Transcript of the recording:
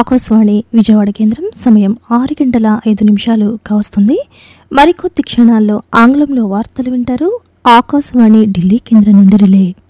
ఆకాశవాణి విజయవాడ కేంద్రం సమయం 6:05 కావస్తుంది. మరికొద్ది క్షణాల్లో ఆంగ్లంలో వార్తలు వింటారు. ఆకాశవాణి ఢిల్లీ కేంద్రం నుండి రిలే.